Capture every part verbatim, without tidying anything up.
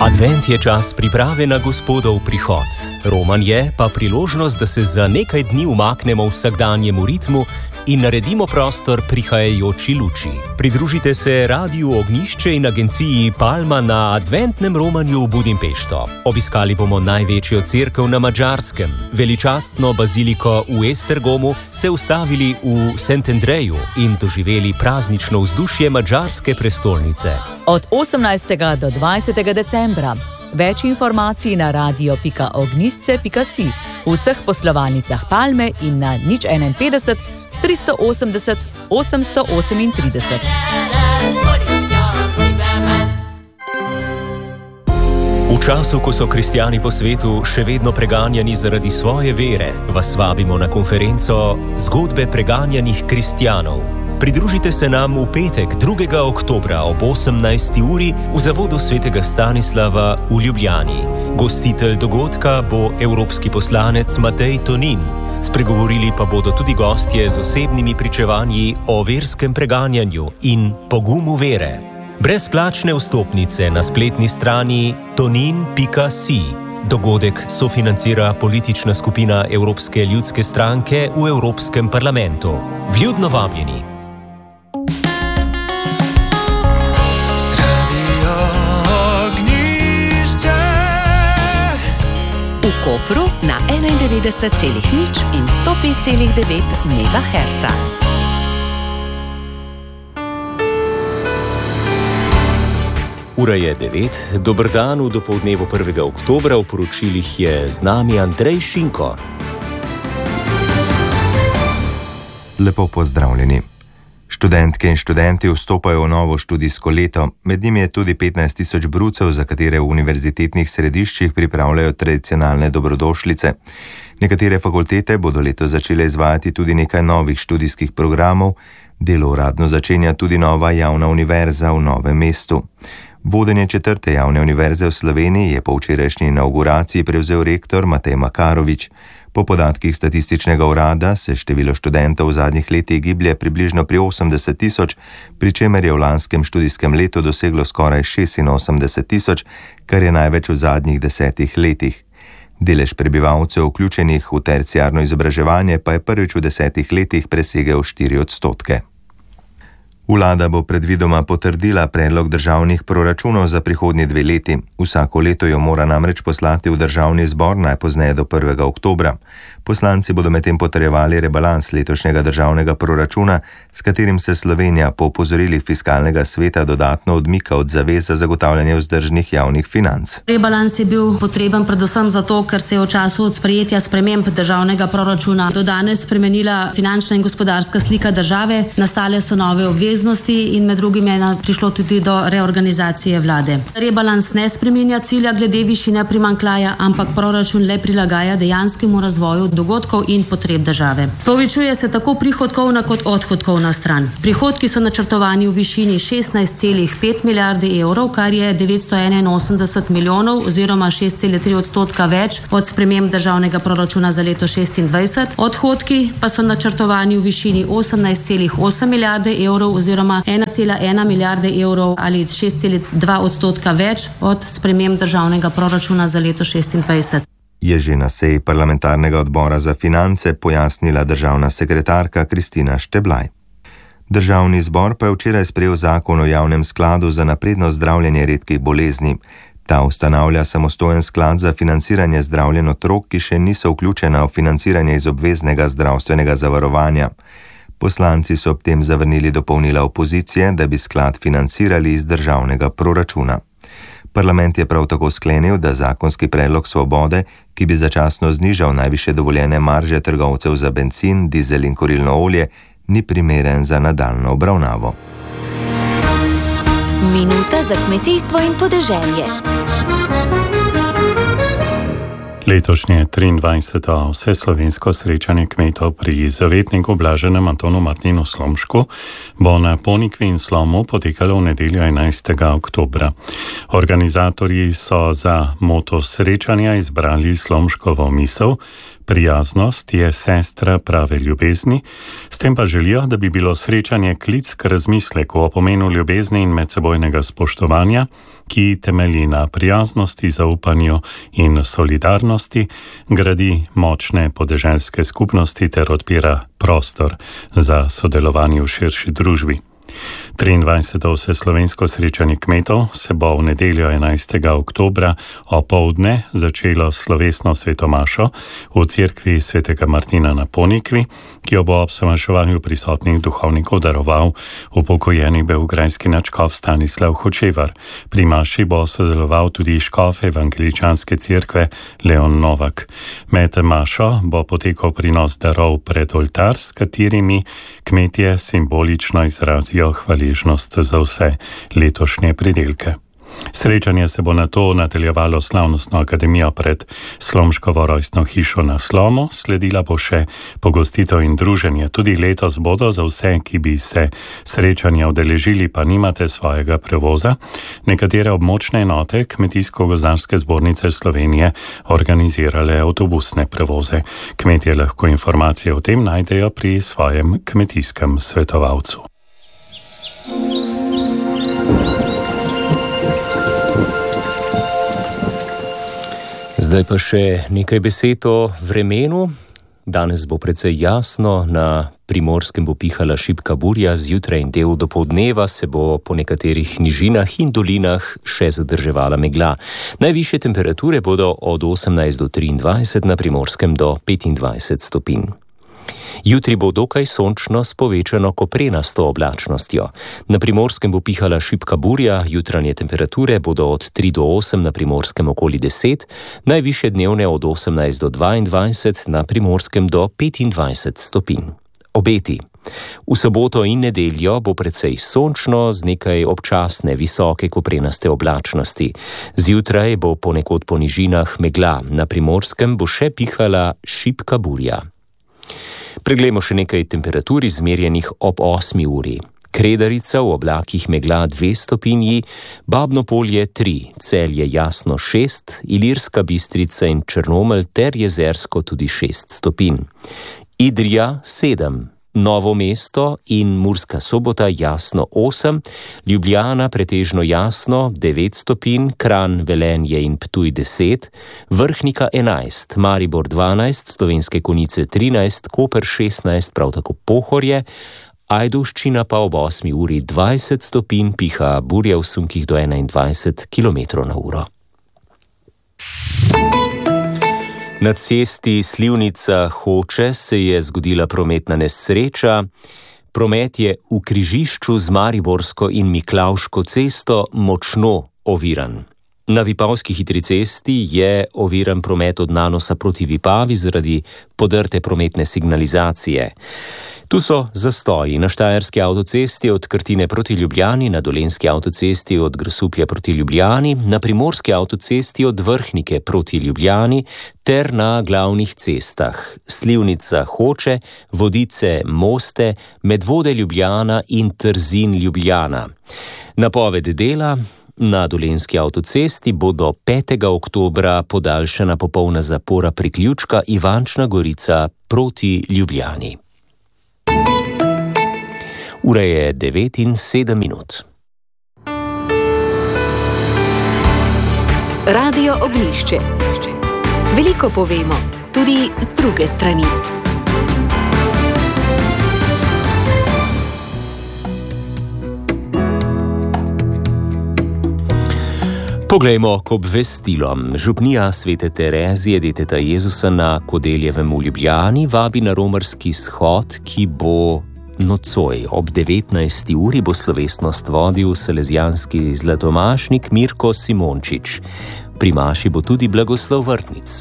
Advent je čas priprave na Gospodov prihod. Roman je pa priložnost, da se za nekaj dni umaknemo vsakdanjemu ritmu in naredimo prostor prihajajoči luči. Pridružite se Radiu Ognjišče in agenciji Palma na adventnem romanju v Budimpešto. Obiskali bomo največjo cerkev na Madžarskem, veličastno baziliko v Esztergomu, se ustavili v Szentendreju in doživeli praznično vzdušje madžarske prestolnice. Od osemnajstega do dvajsetega decembra. Več informacij na radio pika ognjišče pika si, v vseh poslovalnicah Palme in na nič enainpetdeset, tristo osemdeset, osemsto osemintrideset. V času, ko so kristjani po svetu še vedno preganjani zaradi svoje vere, vas vabimo na konferenco Zgodbe preganjanih kristjanov. Pridružite se nam v petek, drugega oktobra ob osemnajsti uri v zavodu svetega Stanislava v Ljubljani. Gostitelj dogodka bo evropski poslanec Matej Tonin. Spregovorili pa bodo tudi gostje z osebnimi pričevanji o verskem preganjanju in pogumu vere. Brezplačne vstopnice na spletni strani tonin pika si. Dogodek sofinancira politična skupina Evropske ljudske stranke v Evropskem parlamentu. Vljudno vabljeni. V Kopru na enaindevetdeset celih nič in sto pet celih devet megaherca. Ura je devet, dober dan v dopoldnevu prvega oktobra, v poročilih je z nami Andrej Šinko. Lepo pozdravljeni. Študentke in študenti vstopajo v novo študijsko leto, med njimi je tudi petnajst tisoč brucev, za katere v univerzitetnih središčih pripravljajo tradicionalne dobrodošlice. Nekatere fakultete bodo letos začele izvajati tudi nekaj novih študijskih programov, delo uradno začenja tudi nova javna univerza v Novem mestu. Vodenje četrte javne univerze v Sloveniji je po včerajšnji inauguraciji prevzel rektor Matej Makarovič. Po podatkih statističnega urada se število študentov v zadnjih letih giblje približno pri osemdeset tisoč, pri čemer je v lanskem študijskem letu doseglo skoraj šestinosemdeset tisoč, kar je največ v zadnjih desetih letih. Delež prebivalcev vključenih v terciarno izobraževanje pa je prvič v desetih letih presegel štiri odstotke. Vlada bo predvidoma potrdila predlog državnih proračunov za prihodnji dve leti. Vsako leto jo mora namreč poslati v državni zbor najpozneje do prvega oktobra. Poslanci bodo medtem potrjevali rebalans letošnjega državnega proračuna, s katerim se Slovenija po opozorilih fiskalnega sveta dodatno odmika od zavez za zagotavljanje vzdržnih javnih financ. Rebalans je bil potreben predvsem zato, ker se je v času od sprejetja sprememb državnega proračuna do danes spremenila finančna in gospodarska slika države, nastale so nove obveznosti in med drugim je prišlo tudi do reorganizacije vlade. Rebalans ne spreminja cilja glede višine primanjkljaja, ampak proračun le prilagaja dejanskemu razvoju dogodkov in potreb države. Povečuje se tako prihodkovna kot odhodkovna stran. Prihodki so načrtovani v višini šestnajst celih pet milijarde evrov, kar je devetsto enainosemdeset milijonov oziroma šest celih tri odstotka več od sprememb državnega proračuna za leto šestindvajset. Odhodki pa so načrtovani v višini osemnajst celih osem milijarde evrov oziroma ena cela ena milijarde evrov ali šest celih dva odstotka več od sprememb državnega proračuna za leto šestindvajset. Je že na seji parlamentarnega odbora za finance pojasnila državna sekretarka Kristina Šteblaj. Državni zbor pa je včeraj sprejel zakon o javnem skladu za napredno zdravljenje redkih bolezni. Ta ustanavlja samostojen sklad za financiranje zdravljenj otrok, ki še niso vključena v financiranje iz obveznega zdravstvenega zavarovanja. Poslanci so ob tem zavrnili dopolnila opozicije, da bi sklad financirali iz državnega proračuna. Parlament je prav tako sklenil, da zakonski predlog Svobode, ki bi začasno znižal najvišje dovoljene marže trgovcev za bencin, dizel in kurilno olje, ni primeren za nadaljnjo obravnavo. Minuta za kmetijstvo in podeželje. Letošnje triindvajseto vseslovensko srečanje kmetov pri zavetniku Blaženem Antonu Martinu Slomšku bo na Ponikvi in Slomu potekalo v nedeljo enajstega oktobra. Organizatorji so za moto srečanja izbrali Slomškovo misel: Prijaznost je sestra prave ljubezni, s tem pa želijo, da bi bilo srečanje klic k razmisleku o pomenu ljubezni in medsebojnega spoštovanja, ki temelji na prijaznosti, zaupanju in solidarnosti, gradi močne podeželske skupnosti ter odpira prostor za sodelovanje v širši družbi. triindvajseto vseslovensko srečanje kmetov se bo v nedeljo enajstega oktobra opoldne začelo s slovesno svetomašo v cerkvi svetega Martina na Ponikvi, ki jo bo ob somaševanju prisotnih duhovnikov daroval upokojeni beograjski nadškof Stanislav Hočevar. Pri maši bo sodeloval tudi škof evangeličanske cerkve Leon Novak. Med mašo bo potekal prinos darov pred oltar, s katerimi kmetje simbolično izrazijo hvaležnost za vse letošnje pridelke. Srečanje se bo nato nadaljevalo slavnostno akademijo pred Slomškovo rojstno hišo na Slomu, sledila bo še pogostitev in druženje. Tudi letos bodo za vse, ki bi se srečanja udeležili, pa nimate svojega prevoza, nekatere območne enote Kmetijsko-gozdarske zbornice Slovenije organizirale avtobusne prevoze. Kmetje lahko informacije o tem najdejo pri svojem kmetijskem svetovalcu. Zdaj pa še nekaj besed o vremenu. Danes bo precej jasno, na Primorskem bo pihala šibka burja, zjutraj in del dopoldneva se bo po nekaterih nižinah in dolinah še zadrževala megla. Najvišje temperature bodo od osemnajst do triindvajset, na Primorskem do petindvajset stopinj. Jutri bo dokaj sončno s povečano koprenasto oblačnostjo. Na Primorskem bo pihala šibka burja, jutranje temperature bodo od tri do osem, na Primorskem okoli deset, najvišje dnevne od osemnajst do dvaindvajset, na Primorskem do petindvajset stopinj. Obeti. V soboto in nedeljo bo precej sončno z nekaj občasne visoke koprenaste oblačnosti. Zjutraj bo ponekod po nižinah megla, na Primorskem bo še pihala šibka burja. Preglejmo še nekaj temperatur izmerjenih ob osmi uri. Kredarica v oblakih megla dve stopinji, Babno Polje tri, Celje jasno šest, Ilirska Bistrica in Črnomelj ter Jezersko tudi šest stopinj. Idrija sedem, Novo mesto in Murska Sobota jasno osem, Ljubljana pretežno jasno devet stopinj, Kranj, Velenje in Ptuj deset, Vrhnika enajst, Maribor dvanajst, Slovenske Konjice trinajst, Koper šestnajst, prav tako Pohorje, Ajdovščina pa ob osmi uri dvajset stopinj, piha burja v sunkih do enaindvajset kilometrov na uro. Na cesti Slivnica-Hoče se je zgodila prometna nesreča. Promet je v križišču z Mariborsko in Miklavško cesto močno oviran. Na Vipavski hitri cesti je oviran promet od Nanosa proti Vipavi zaradi podrte prometne signalizacije. Tu so zastoji na Štajerski avtocesti od Krtine proti Ljubljani, na Dolenjski avtocesti od Grosuplja proti Ljubljani, na Primorski avtocesti od Vrhnike proti Ljubljani ter na glavnih cestah Slivnica-Hoče, Vodice-Moste, Medvode Ljubljana in Trzin-Ljubljana. Napoved dela. Na Dolenjski avtocesti bo do petega oktobra podaljšana popolna zapora priključka Ivančna Gorica proti Ljubljani. Ura je devet in sedem minut. Radio Ognjišče. Veliko povemo, tudi z druge strani. Poglejmo k obvestilom. Župnija Svete Terezije deteta Jezusa na Kodeljevem v Ljubljani vabi na romarski shod, ki bo nocoj. Ob devetnajsti uri bo slovesnost vodil salezijanski zlatomašnik Mirko Simončič. Pri maši bo tudi blagoslov vrtnic.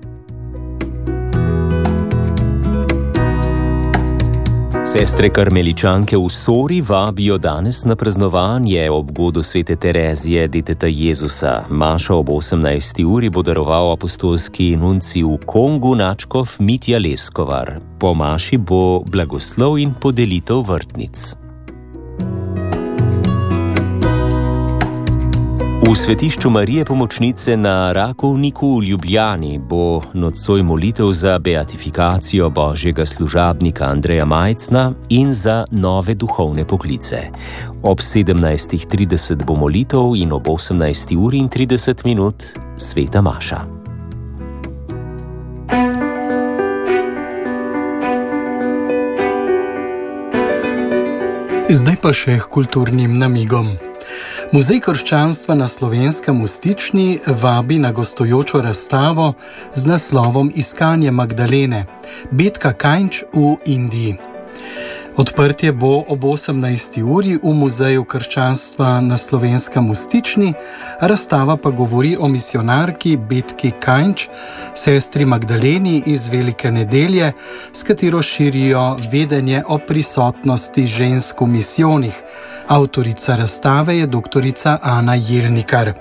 Sestre karmeličanke v Sori vabijo danes na praznovanje ob godu Svete Terezije deteta Jezusa. Mašo ob osemnajsti uri bo daroval apostolski nuncij v Kongu nadškof Mitja Leskovar. Po maši bo blagoslov in podelitev vrtnic. V V svetišču Marije Pomočnice na Rakovniku v Ljubljani bo nocoj molitev za beatifikacijo božjega služabnika Andreja Majcna in za nove duhovne poklice. Ob sedemnajst trideset bo molitev in ob osemnajst uri in trideset minut sveta maša. Zdaj pa še k kulturnim namigom. Muzej krščanstva na Slovenskem v Stični vabi na gostujočo razstavo z naslovom Iskanje Magdalene, Betka Kajnč v Indiji. Odprtje bo ob osemnajsti uri v Muzeju krščanstva na Slovenskem v Stični, razstava pa govori o misionarki Betki Kajnč, sestri Magdaleni iz Velike nedelje, s katero širijo vedenje o prisotnosti žensk v misijonih. Avtorica razstave je doktorica Ana Jelnikar.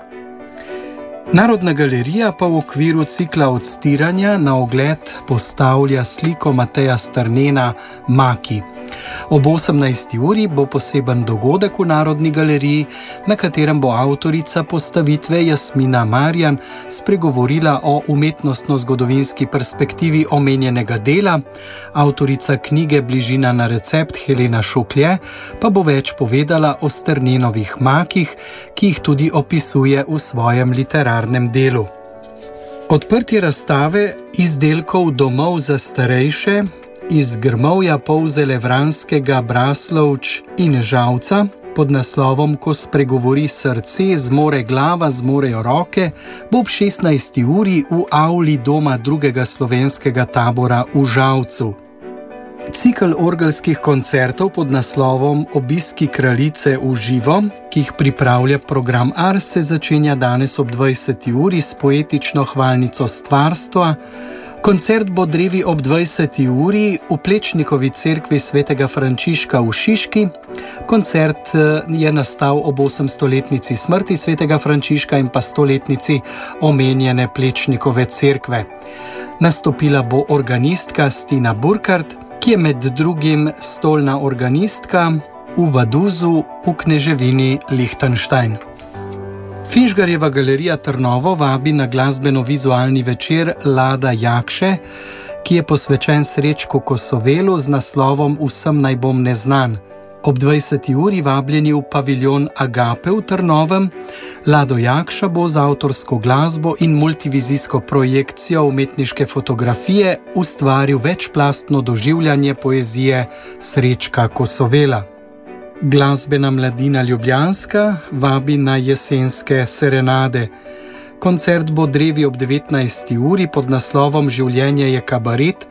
Narodna galerija pa v okviru cikla odstiranja na ogled postavlja sliko Mateja Strnena Maki. Ob osemnajsti uri bo poseben dogodek v Narodni galeriji, na katerem bo avtorica postavitve Jasmina Marjan spregovorila o umetnostno-zgodovinski perspektivi omenjenega dela, avtorica knjige Bližina na recept Helena Šuklje pa bo več povedala o Strnenovih makih, ki jih tudi opisuje v svojem literarnem delu. Odprtje razstave izdelkov domov za starejše iz grmovja Polzele Vranskega, Braslovč in Žalca pod naslovom Ko spregovori srce, zmore glava, zmorejo roke, bo ob šestnajsti uri v avli doma drugega slovenskega tabora v Žalcu. Cikel orgelskih koncertov pod naslovom Obiski kraljice v živo, ki jih pripravlja program Ars, se začenja danes ob dvajseti uri s poetično hvalnico stvarstva. Koncert bo drevi ob dvajseti uri v Plečnikovi cerkvi svetega Frančiška v Šiški. Koncert je nastal ob osemstoletnici smrti svetega Frančiška in pa stoletnici omenjene Plečnikove cerkve. Nastopila bo organistka Stina Burkart, ki je med drugim stolna organistka v Vaduzu v kneževini Lichtenstein. Finžgarjeva galerija Trnovo vabi na glasbeno-vizualni večer Lada Jakše, ki je posvečen Srečku Kosovelu z naslovom Vsem naj bom neznan. Ob dvajseti uri vabljeni v paviljon Agape v Trnovem. Lado Jakša bo z avtorsko glasbo in multivizijsko projekcijo umetniške fotografije ustvaril večplastno doživljanje poezije Srečka Kosovela. Glasbena mladina Ljubljanska vabi na jesenske serenade. Koncert bo drevi ob devetnajsti uri pod naslovom Življenje je kabaret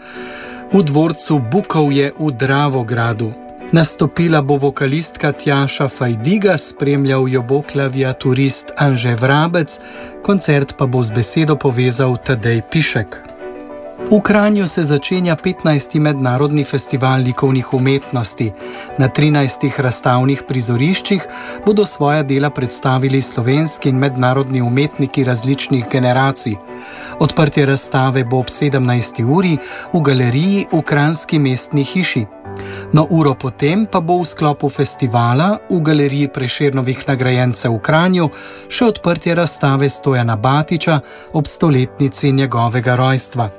v dvorcu Bukovje v Dravogradu. Nastopila bo vokalistka Tjaša Fajdiga, spremljal jo bo klaviaturist Anže Vrabec, koncert pa bo z besedo povezal Tadej Pišek. V Kranju se začenja petnajsti mednarodni festival likovnih umetnosti. Na trinajstih razstavnih prizoriščih bodo svoja dela predstavili slovenski in mednarodni umetniki različnih generacij. Odprtje razstave bo ob sedemnajsti uri v galeriji v Kranjski mestni hiši. No uro potem pa bo v sklopu festivala v galeriji Prešernovih nagrajencev v Kranju še odprtje razstave Stojana Batiča ob stoletnici njegovega rojstva.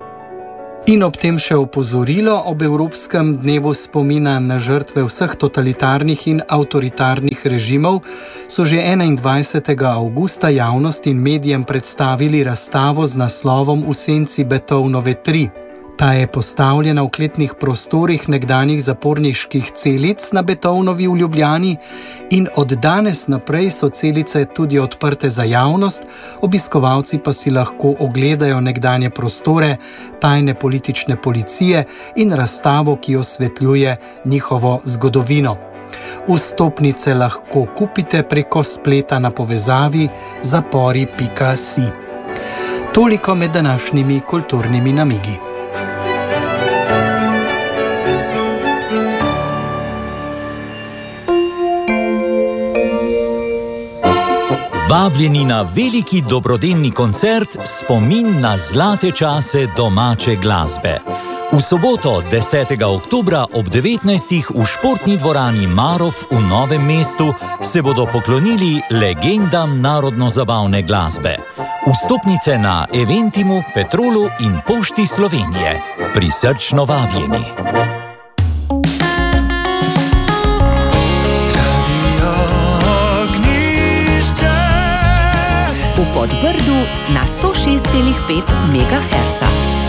In ob tem še opozorilo ob Evropskem dnevu spomina na žrtve vseh totalitarnih in avtoritarnih režimov so že enaindvajsetega avgusta javnosti in medijem predstavili razstavo z naslovom V senci Beethovenove tri. Ta je postavljena v kletnih prostorih nekdanjih zaporniških celic na Beethovenovi v Ljubljani in od danes naprej so celice tudi odprte za javnost, obiskovalci pa si lahko ogledajo nekdanje prostore tajne politične policije in razstavo, ki osvetljuje njihovo zgodovino. Vstopnice lahko kupite preko spleta na povezavi zapori pika si. Toliko med današnjimi kulturnimi namigi. Vabljeni na veliki dobrodelni koncert Spomin na zlate čase domače glasbe. V soboto, desetega oktobra ob devetnajstih v športni dvorani Marof v Novem mestu se bodo poklonili legendam narodno-zabavne glasbe. Vstopnice na Eventimu, Petrolu in Pošti Slovenije. Prisrčno vabljeni. V Podbrdu na sto šest celih pet megaherca.